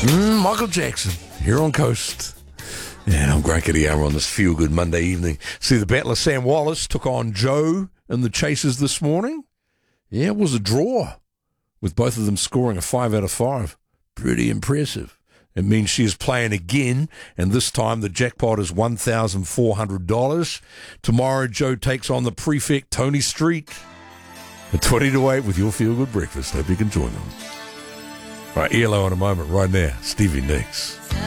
Michael Jackson here on Coast. Yeah, I'm Grant Kittyama on this feel-good Monday evening. See, the battler Sam Wallace took on Joe in the Chasers this morning. Yeah, it was a draw, with both of them scoring a 5 out of 5. Pretty impressive. It means she is playing again, and this time the jackpot is $1,400. Tomorrow, Joe takes on the prefect, Tony Street, at 20 to 8 with your feel-good breakfast. Hope you can join them. Right, ELO in a moment. Right now, Stevie Nicks.